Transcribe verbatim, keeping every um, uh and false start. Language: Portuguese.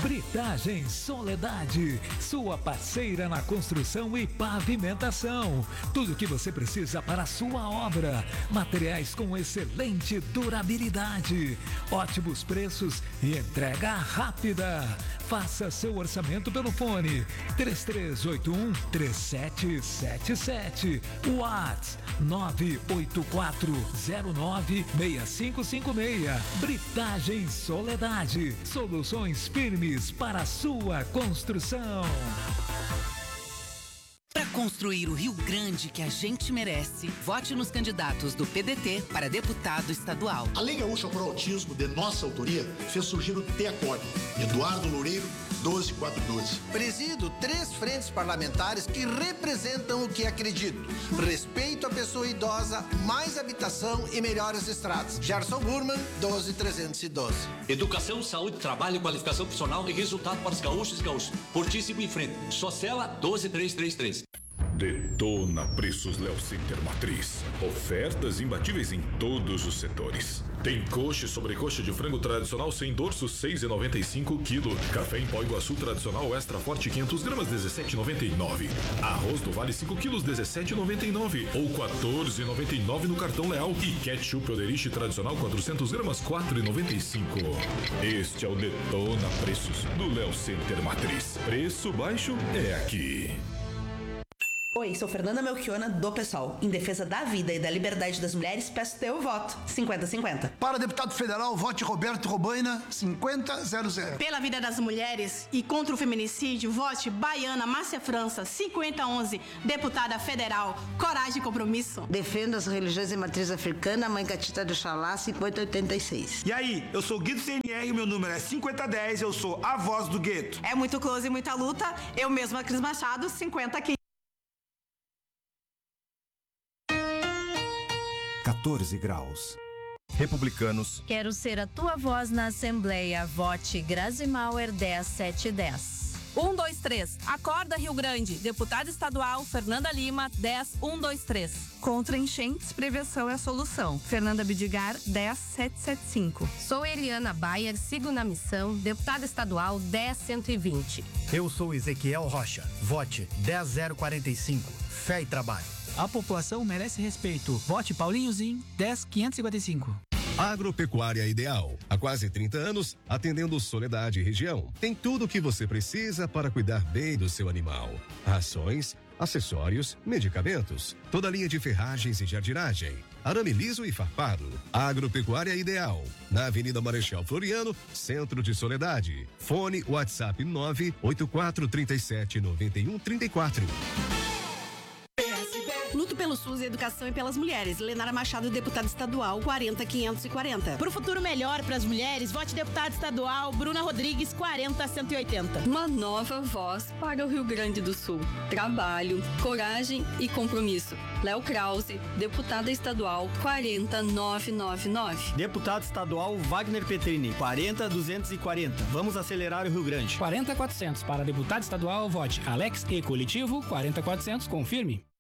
Britagem Soledade, sua parceira na construção e pavimentação. Tudo o que você precisa para a sua obra. Materiais com excelente durabilidade, ótimos preços e entrega rápida. Faça seu orçamento pelo fone três três oito um, três sete sete sete. WhatsApp nove oito quatro zero nove seis cinco cinco seis. Britagem Soledade, soluções firmes para a sua construção. Para construir o Rio Grande que a gente merece, vote nos candidatos do P D T para deputado estadual. A Lei Gaúcha por Autismo, de nossa autoria, fez surgir o TEACOG. Eduardo Loureiro, doze mil quatrocentos e doze. Presido três frentes parlamentares que representam o que acredito. Respeito à pessoa idosa, mais habitação e melhores estradas. Gerson Burman, doze mil trezentos e doze. Educação, saúde, trabalho, qualificação profissional e resultado para os gaúchos e gaúchos. Fortíssimo em frente. Socela, doze mil trezentos e trinta e três. Detona Preços Léo Center Matriz. Ofertas imbatíveis em todos os setores. Tem coxa e sobrecoxa de frango tradicional sem dorso, seis reais e noventa e cinco quilo. Café em pó Iguaçu tradicional extra forte quinhentos gramas, dezessete reais e noventa e nove. Arroz do Vale cinco quilos, dezessete reais e noventa e nove ou quatorze reais e noventa e nove no cartão Leal. E ketchup Oderich tradicional quatrocentas gramas, quatro reais e noventa e cinco. Este é o Detona Preços do Léo Center Matriz. Preço baixo é aqui. Oi, sou Fernanda Melchiona do PSOL. Em defesa da vida e da liberdade das mulheres, peço teu voto. cinquenta a cinquenta. Para deputado federal, vote Roberto Robaina, cinquenta zero zero. Pela vida das mulheres e contra o feminicídio, vote Baiana Márcia França, cinquenta onze, deputada federal. Coragem e compromisso. Defendo as religiões de matriz africana, Mãe Catita do Xalá, cinquenta oitenta e seis. E aí, eu sou Guido C N R e meu número é cinquenta dez, eu sou a voz do gueto. É muito close e muita luta, eu mesma, Cris Machado, cinquenta quinze. quatorze graus. Republicanos. Quero ser a tua voz na Assembleia. Vote Grazi Mauer dez sete dez. um dois três. Acorda Rio Grande. Deputada estadual Fernanda Lima dez um dois três. Contra enchentes, prevenção é a solução. Fernanda Bidigar dez sete sete cinco. Sou Eliana Bayer, sigo na missão, deputada estadual dez cento e vinte. Eu sou Ezequiel Rocha. Vote dez zero quarenta e cinco. Fé e trabalho. A população merece respeito. Vote Paulinhozinho, dez quinhentos e cinquenta e cinco. Agropecuária Ideal. Há quase trinta anos, atendendo Soledade e região. Tem tudo o que você precisa para cuidar bem do seu animal. Rações, acessórios, medicamentos. Toda a linha de ferragens e jardinagem. Arame liso e farpado. Agropecuária Ideal. Na Avenida Marechal Floriano, centro de Soledade. Fone WhatsApp nove oito quatro três sete nove um três quatro. Luto pelo SUS e educação e pelas mulheres. Lenara Machado, deputada estadual, quarenta quinhentos e quarenta. Pro futuro melhor para as mulheres, vote deputada estadual Bruna Rodrigues, quarenta cento e oitenta. Uma nova voz para o Rio Grande do Sul. Trabalho, coragem e compromisso. Léo Krause, deputada estadual, quarenta novecentos e noventa e nove. Deputado estadual Wagner Petrini, quarenta duzentos e quarenta. Vamos acelerar o Rio Grande. quarenta quatrocentos. Para deputado estadual, vote Alex E Coletivo, quarenta quatrocentos. Confirme.